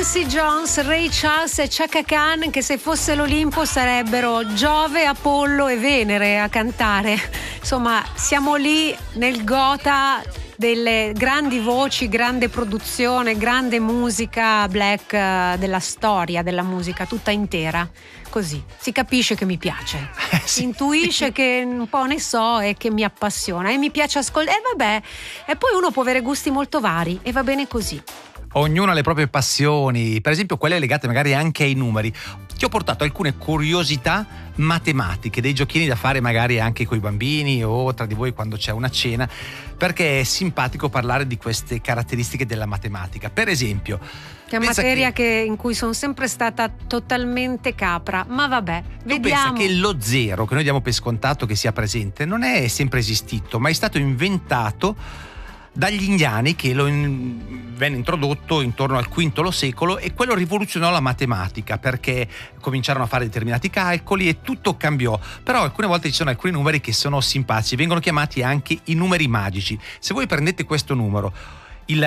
Quincy Jones, Ray Charles e Chaka Khan, che se fosse l'Olimpo sarebbero Giove, Apollo e Venere a cantare. Insomma, siamo lì nel gotha delle grandi voci, grande produzione, grande musica black della storia della musica tutta intera. Così si capisce che mi piace, si intuisce che un po' ne so e che mi appassiona e mi piace ascoltare. E vabbè, e poi uno può avere gusti molto vari e va bene così. Ognuno ha le proprie passioni, per esempio quelle legate magari anche ai numeri. Ti ho portato alcune curiosità matematiche, dei giochini da fare magari anche coi bambini o tra di voi quando c'è una cena, perché è simpatico parlare di queste caratteristiche della matematica. Per esempio, che è materia in cui sono sempre stata totalmente capra, ma vabbè, vediamo. Pensa che lo zero, che noi diamo per scontato che sia presente, non è sempre esistito, ma è stato inventato dagli indiani, che venne introdotto intorno al V secolo, e quello rivoluzionò la matematica perché cominciarono a fare determinati calcoli e tutto cambiò. Però alcune volte ci sono alcuni numeri che sono simpatici, vengono chiamati anche i numeri magici. Se voi prendete questo numero, il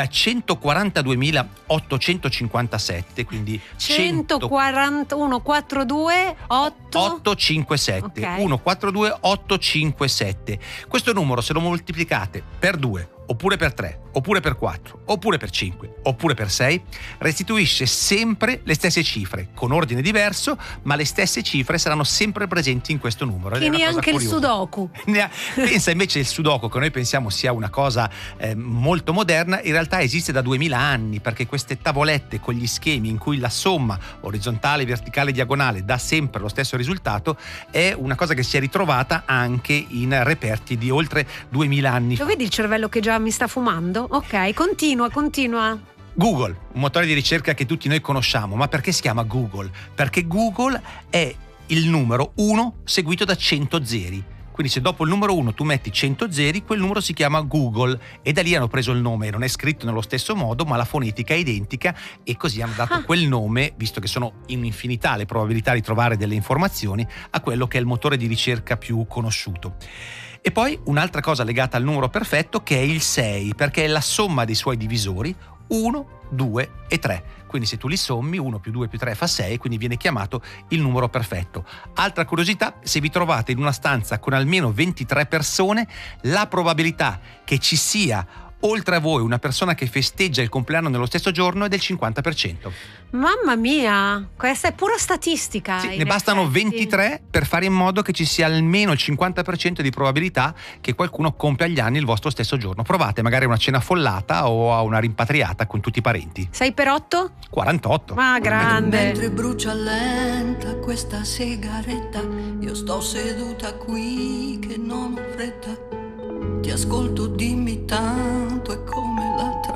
142.857, quindi 141 42 857, okay. 142 857. Questo numero, se lo moltiplicate per 2 oppure per 3, oppure per 4, oppure per 5, oppure per 6, restituisce sempre le stesse cifre, con ordine diverso, ma le stesse cifre saranno sempre presenti in questo numero. Che neanche il sudoku. Pensa invece il sudoku, che noi pensiamo sia una cosa molto moderna, in realtà esiste da 2000 anni, perché queste tavolette con gli schemi in cui la somma orizzontale, verticale, diagonale dà sempre lo stesso risultato, è una cosa che si è ritrovata anche in reperti di oltre 2000 anni fa. Lo vedi il cervello che già mi sta fumando? Ok, continua. Google, un motore di ricerca che tutti noi conosciamo, ma perché si chiama Google? Perché Google è il numero 1 seguito da 100 zeri. Quindi se dopo il numero 1 tu metti 100 zeri, quel numero si chiama Google, e da lì hanno preso il nome. Non è scritto nello stesso modo, ma la fonetica è identica, e così hanno dato quel nome, visto che sono in infinità le probabilità di trovare delle informazioni, a quello che è il motore di ricerca più conosciuto. E poi un'altra cosa legata al numero perfetto, che è il 6, perché è la somma dei suoi divisori 1, 2 e 3. Quindi se tu li sommi, 1 più 2 più 3 fa 6, quindi viene chiamato il numero perfetto. Altra curiosità: se vi trovate in una stanza con almeno 23 persone, la probabilità che ci sia oltre a voi una persona che festeggia il compleanno nello stesso giorno è del 50%. Mamma mia, questa è pura statistica. Sì, ne bastano 23 per fare in modo che ci sia almeno il 50% di probabilità che qualcuno compia gli anni il vostro stesso giorno. Provate magari una cena affollata o a una rimpatriata con tutti i parenti. 6 per 8? 48. Ma grande. Mentre brucia lenta questa sigaretta, io sto seduta qui che non ho fretta. Ti ascolto, dimmi tanto, è come l'altra